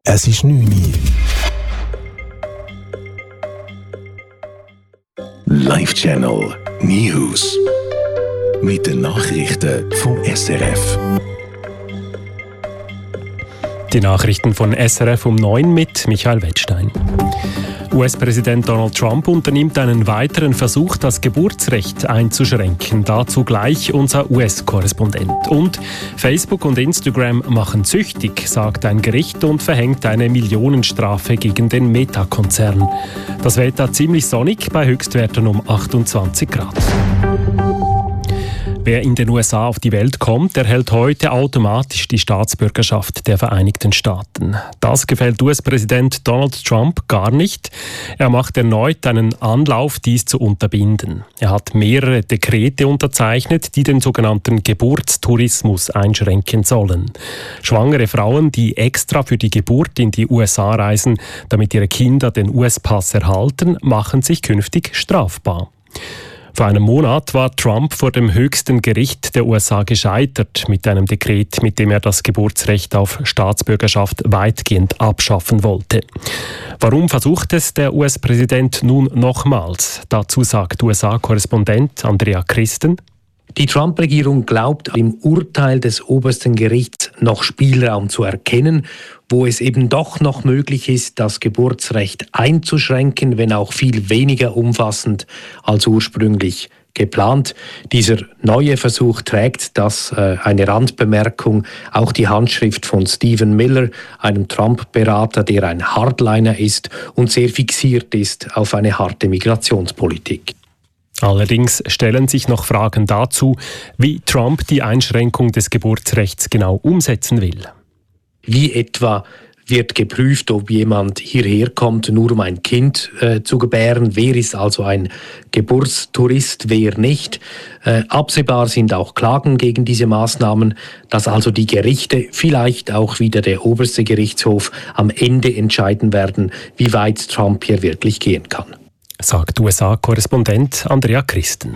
Es ist 9 Uhr. Live-Channel News. Mit den Nachrichten vom SRF. Die Nachrichten von SRF um 9 mit Michael Wettstein. US-Präsident Donald Trump unternimmt einen weiteren Versuch, das Geburtsrecht einzuschränken. Dazu gleich unser US-Korrespondent. Und Facebook und Instagram machen süchtig, sagt ein Gericht und verhängt eine Millionenstrafe gegen den Meta-Konzern. Das Wetter ziemlich sonnig bei Höchstwerten um 28 Grad. Wer in den USA auf die Welt kommt, erhält heute automatisch die Staatsbürgerschaft der Vereinigten Staaten. Das gefällt US-Präsident Donald Trump gar nicht. Er macht erneut einen Anlauf, dies zu unterbinden. Er hat mehrere Dekrete unterzeichnet, die den sogenannten Geburtstourismus einschränken sollen. Schwangere Frauen, die extra für die Geburt in die USA reisen, damit ihre Kinder den US-Pass erhalten, machen sich künftig strafbar. Vor einem Monat war Trump vor dem höchsten Gericht der USA gescheitert mit einem Dekret, mit dem er das Geburtsrecht auf Staatsbürgerschaft weitgehend abschaffen wollte. Warum versucht es der US-Präsident nun nochmals? Dazu sagt USA-Korrespondent Andrea Christen. Die Trump-Regierung glaubt, im Urteil des obersten Gerichts noch Spielraum zu erkennen, wo es eben doch noch möglich ist, das Geburtsrecht einzuschränken, wenn auch viel weniger umfassend als ursprünglich geplant. Dieser neue Versuch trägt, das eine Randbemerkung, auch die Handschrift von Stephen Miller, einem Trump-Berater, der ein Hardliner ist und sehr fixiert ist auf eine harte Migrationspolitik. Allerdings stellen sich noch Fragen dazu, wie Trump die Einschränkung des Geburtsrechts genau umsetzen will. Wie etwa wird geprüft, ob jemand hierher kommt, nur um ein Kind zu gebären. Wer ist also ein Geburtstourist, wer nicht? Absehbar sind auch Klagen gegen diese Maßnahmen, dass also die Gerichte, vielleicht auch wieder der oberste Gerichtshof, am Ende entscheiden werden, wie weit Trump hier wirklich gehen kann. Sagt USA-Korrespondent Andrea Christen.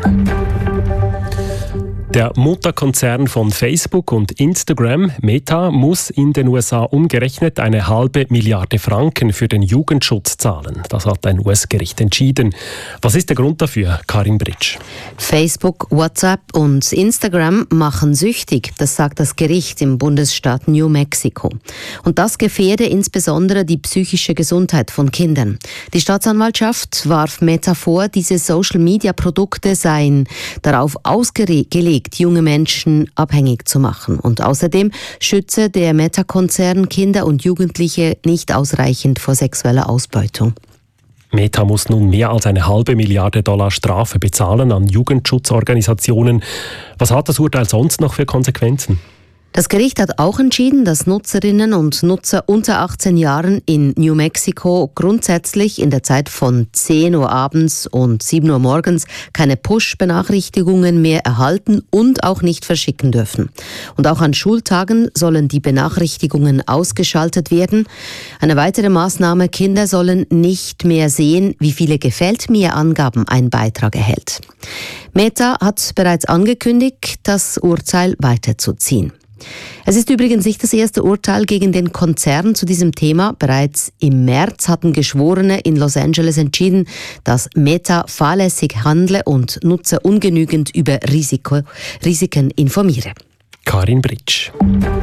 Der Mutterkonzern von Facebook und Instagram, Meta, muss in den USA umgerechnet eine halbe Milliarde Franken für den Jugendschutz zahlen. Das hat ein US-Gericht entschieden. Was ist der Grund dafür, Karin Britsch? Facebook, WhatsApp und Instagram machen süchtig, das sagt das Gericht im Bundesstaat New Mexico. Und das gefährde insbesondere die psychische Gesundheit von Kindern. Die Staatsanwaltschaft warf Meta vor, diese Social-Media-Produkte seien darauf ausgelegt, junge Menschen abhängig zu machen. Und außerdem schütze der Meta-Konzern Kinder und Jugendliche nicht ausreichend vor sexueller Ausbeutung. Meta muss nun mehr als eine halbe Milliarde Dollar Strafe bezahlen an Jugendschutzorganisationen. Was hat das Urteil sonst noch für Konsequenzen? Das Gericht hat auch entschieden, dass Nutzerinnen und Nutzer unter 18 Jahren in New Mexico grundsätzlich in der Zeit von 10 Uhr abends und 7 Uhr morgens keine Push-Benachrichtigungen mehr erhalten und auch nicht verschicken dürfen. Und auch an Schultagen sollen die Benachrichtigungen ausgeschaltet werden. Eine weitere Maßnahme: Kinder sollen nicht mehr sehen, wie viele Gefällt-mir-Angaben ein Beitrag erhält. Meta hat bereits angekündigt, das Urteil weiterzuziehen. Es ist übrigens nicht das erste Urteil gegen den Konzern zu diesem Thema. Bereits im März hatten Geschworene in Los Angeles entschieden, dass Meta fahrlässig handle und Nutzer ungenügend über Risiken informiere. Karin Britsch.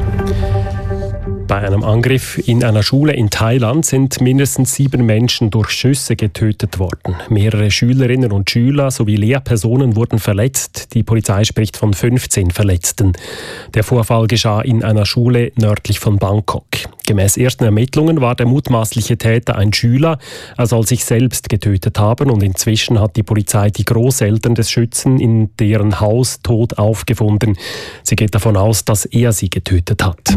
Bei einem Angriff in einer Schule in Thailand sind mindestens 7 Menschen durch Schüsse getötet worden. Mehrere Schülerinnen und Schüler sowie Lehrpersonen wurden verletzt. Die Polizei spricht von 15 Verletzten. Der Vorfall geschah in einer Schule nördlich von Bangkok. Gemäß ersten Ermittlungen war der mutmaßliche Täter ein Schüler. Er soll sich selbst getötet haben und inzwischen hat die Polizei die Großeltern des Schützen in deren Haus tot aufgefunden. Sie geht davon aus, dass er sie getötet hat.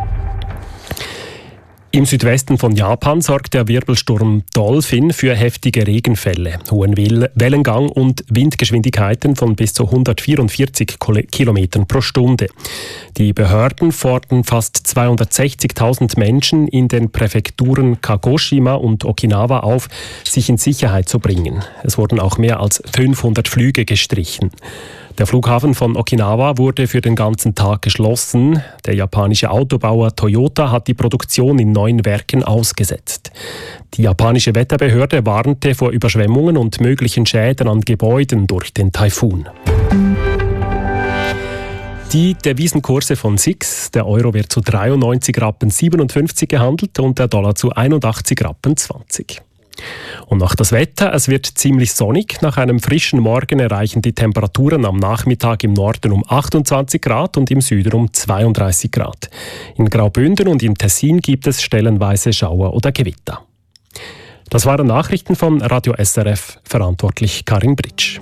Im Südwesten von Japan sorgt der Wirbelsturm Dolphin für heftige Regenfälle, hohen Wellengang und Windgeschwindigkeiten von bis zu 144 Kilometern pro Stunde. Die Behörden fordern fast 260.000 Menschen in den Präfekturen Kagoshima und Okinawa auf, sich in Sicherheit zu bringen. Es wurden auch mehr als 500 Flüge gestrichen. Der Flughafen von Okinawa wurde für den ganzen Tag geschlossen. Der japanische Autobauer Toyota hat die Produktion in 9 Werken ausgesetzt. Die japanische Wetterbehörde warnte vor Überschwemmungen und möglichen Schäden an Gebäuden durch den Taifun. Die Devisenkurse von SIX, der Euro wird zu 93,57 Rappen gehandelt und der Dollar zu 81,20 Rappen. Und noch das Wetter, es wird ziemlich sonnig. Nach einem frischen Morgen erreichen die Temperaturen am Nachmittag im Norden um 28 Grad und im Süden um 32 Grad. In Graubünden und im Tessin gibt es stellenweise Schauer oder Gewitter. Das waren Nachrichten von Radio SRF, verantwortlich Karin Britsch.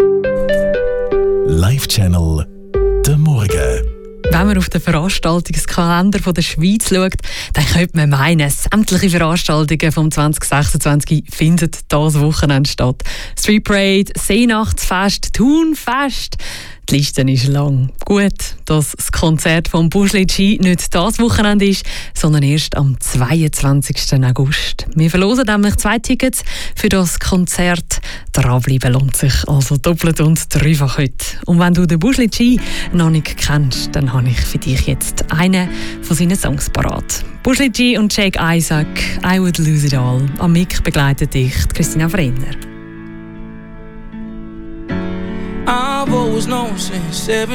Live-Channel der Morgen. Wenn man auf den Veranstaltungskalender der Schweiz schaut, dann könnte man meinen, sämtliche Veranstaltungen vom 2026 finden dieses Wochenende statt. Street Parade, Seenachtsfest, Thunfest. Die Liste ist lang. Gut, dass das Konzert von Buschli G nicht dieses Wochenende ist, sondern erst am 22. August. Wir verlosen nämlich 2 Tickets für das Konzert. Dranbleiben lohnt sich also doppelt und dreifach heute. Und wenn du den Buschli G noch nicht kennst, dann habe ich für dich jetzt einen von seinen Songs parat. Buschli G und Jake Isaac, I Would Lose It All. Am Mic begleitet dich Christina Brenner. I've always known since 7